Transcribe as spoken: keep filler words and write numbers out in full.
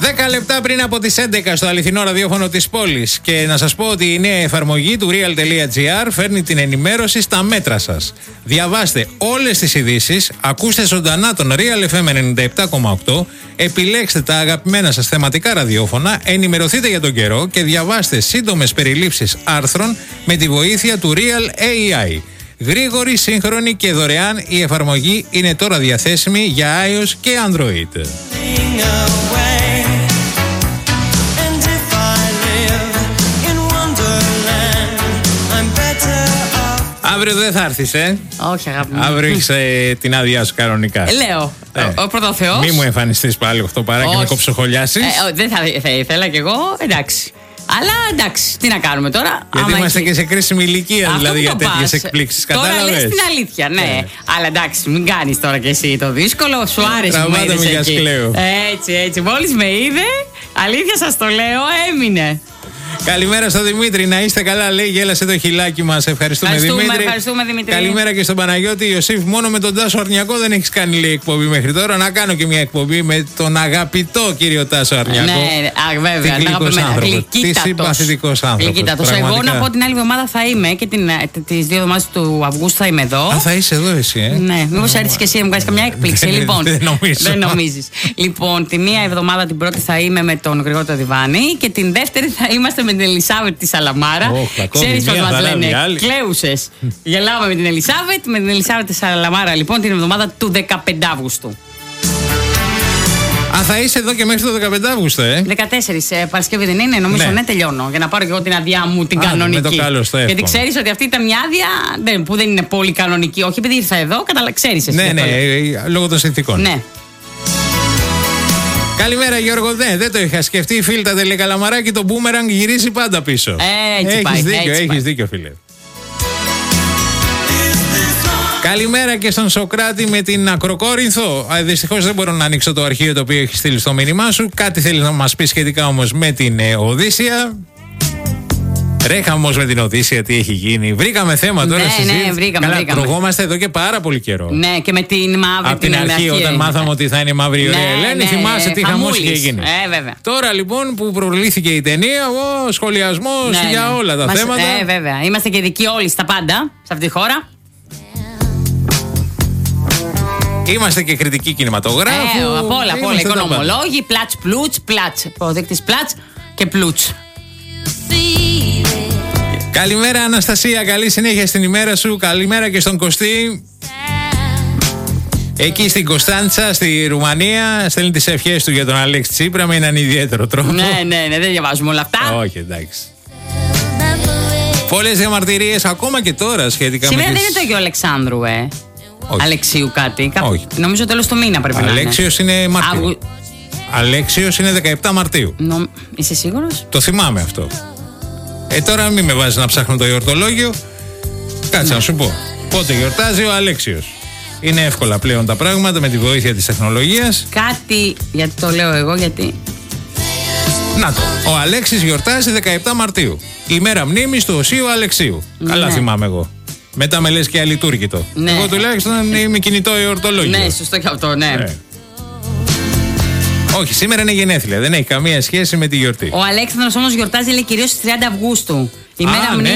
δέκα λεπτά πριν από τις έντεκα στο αληθινό ραδιόφωνο της πόλης. Και να σας πω ότι η νέα εφαρμογή του real.gr φέρνει την ενημέρωση στα μέτρα σας. Διαβάστε όλες τις ειδήσεις, ακούστε ζωντανά τον Real εφ εμ ενενήντα επτά κόμμα οκτώ, επιλέξτε τα αγαπημένα σας θεματικά ραδιόφωνα, ενημερωθείτε για τον καιρό και διαβάστε σύντομες περιλήψεις άρθρων με τη βοήθεια του Real έι άι. Γρήγορη, σύγχρονη και δωρεάν, η εφαρμογή είναι τώρα διαθέσιμη για iOS και Android. Αύριο δεν θα έρθεις, ε? Όχι, αγάπη μου. Αύριο έχεις ε, την άδειά σου κανονικά. Ε, λέω. Ε. Ο, ο πρωτοθεός. Μη μου εμφανιστείς πάλι οχτώ παρά και με κοψοχολιάσεις. Ε, δεν θα, θα ήθελα κι εγώ, εντάξει. Αλλά εντάξει, τι να κάνουμε τώρα. Γιατί άμα είμαστε έχει... και σε κρίσιμη ηλικία, αυτό δηλαδή για τέτοιες εκπλήξεις. Κατάλαβες. Τώρα λες την αλήθεια, ναι. Yeah. Αλλά εντάξει, μην κάνεις τώρα κι εσύ το δύσκολο. Σου άρεσε που με είδες εκεί. Έτσι, έτσι. Μόλις με είδε, αλήθεια σας το λέω, έμεινε. Καλημέρα στο Δημήτρη, να είστε καλά, λέει, γέλασε το χιλάκι μας. Ευχαριστούμε, ευχαριστούμε Δημήτρη. Ευχαριστούμε, Δημήτρη. Καλημέρα και στον Παναγιώτη Ιωσήφ. Μόνο με τον Τάσο Αρνιακό δεν έχεις κάνει, λέει, εκπομπή μέχρι τώρα. Να κάνω και μια εκπομπή με τον αγαπητό κύριο Τάσο Αρνιακό. Ναι, α, βέβαια. Τι συμπαθητικός άνθρωπος. Εγώ να πω την άλλη εβδομάδα θα είμαι και τις δύο εβδομάδες του Αυγούστου θα είμαι εδώ. Α, θα είσαι εδώ εσύ, ε. Ναι, μήπως έρθεις και εσύ να μου κάνεις καμιά έκπληξη. Λοιπόν, δεν νομίζεις. Λοιπόν, τη μία εβδομάδα την πρώτη θα είμαι με τον Γρηγόρη το Διβάνι και την δεύτερη θα είμαστε με την Ελισάβετ τη Σαλαμάρα. Ξέρεις πώς μας λένε, κλαίουσες. Γελάμε με την Ελισάβετ, με την Ελισάβετ τη Σαλαμάρα λοιπόν την εβδομάδα του δεκαπέντε Αυγούστου. Α, θα είσαι εδώ και μέχρι το δεκαπέντε Αυγούστου, ε. δεκατέσσερις ε, Παρασκευή δεν είναι, νομίζω, ναι. ναι, τελειώνω. Για να πάρω και εγώ την άδειά μου την Α, κανονική. Με το καλό, στο γιατί ξέρεις ότι αυτή ήταν μια άδεια δεν, που δεν είναι πολύ κανονική. Όχι επειδή ήρθα εδώ, καταλα... ξέρεις εσύ. Ναι, ναι, ε, λόγω των συνθήκων. Ναι. Καλημέρα Γιώργο, ναι, δεν το είχα σκεφτεί. Φίλτα τελεκαλαμαράκι, το μπούμεραγκ γυρίζει πάντα πίσω. Έτσι έχεις πάει, δίκιο, έτσι έχεις πάει. δίκιο, φίλε. Καλημέρα και στον Σοκράτη με την Ακροκόρινθο. Δυστυχώς δεν μπορώ να ανοίξω το αρχείο το οποίο έχει στείλει στο μήνυμά σου. Κάτι θέλει να μας πει σχετικά όμως με την ε, Οδύσσια. Ρε χαμός με την Οδύσσια, τι έχει γίνει. Βρήκαμε θέμα τώρα ναι, συζήτηση. Ναι, βρήκαμε, Καλά, βρήκαμε. Τρογόμαστε εδώ και πάρα πολύ καιρό. Ναι, και με την μαύρη. Από την, την αρχή, όταν μάθαμε ότι θα είναι μαύρη η ωραία ναι, Ελένη, ναι, θυμάσαι τι χαμός είχε γίνει. Ε, βέβαια. Τώρα λοιπόν που προβλήθηκε η ταινία, ο σχολιασμός ναι, για όλα τα Μας, θέματα. Ε, βέβαια. Είμαστε και ειδικοί όλοι στα πάντα, σε αυτή τη χώρα. Είμαστε και κριτικοί κινηματογράφου. Ε, από όλα, από όλα. Οικονομολόγοι, πλάτς, πλούτς, πλάτς. Προδείκτης πλάτς και πλούτς. Καλημέρα Αναστασία, καλή συνέχεια στην ημέρα σου. Καλημέρα και στον Κωστή. Εκεί στην Κωνσταντσα, στη Ρουμανία. Στέλνει τις ευχές του για τον Αλέξη Τσίπρα με έναν ιδιαίτερο τρόπο. Ναι, ναι, ναι, δεν διαβάζουμε όλα αυτά. Όχι, εντάξει. Πολλές διαμαρτυρίες ακόμα και τώρα σχετικά σήμερα με τις... δεν είναι το Αγίου Αλεξάνδρου, ε. Όχι. Αλεξίου κάτι. Όχι. Νομίζω τέλος του μήνα πρέπει Αλέξιος να είναι. είναι Μαρτίου. Αυγου... Αλέξιος είναι δεκαεπτά Μαρτίου. Νο... Είσαι σίγουρος? Το θυμάμαι αυτό. Ε, τώρα μην με βάζεις να ψάχνω το γιορτολόγιο. Κάτσε ναι. να σου πω. Πότε γιορτάζει ο Αλέξιος. Είναι εύκολα πλέον τα πράγματα με τη βοήθεια της τεχνολογίας. Κάτι, γιατί το λέω εγώ, γιατί... Να το. Ο Αλέξης γιορτάζει δεκαεπτά Μαρτίου. Η μέρα μνήμης του Οσίου Αλεξίου. Ναι. Καλά θυμάμαι εγώ. Μετά με λες και αλειτούργητο. Ναι. Εγώ τουλάχιστον είμαι κινητό εορτολόγιο. Ναι, σωστό και αυτό, ναι. ναι. Όχι, σήμερα είναι γενέθλια. Δεν έχει καμία σχέση με τη γιορτή. Ο Αλέξανδρος όμως γιορτάζει, λέει, κυρίως στις τριάντα Αυγούστου. Η Α, μέρα ναι.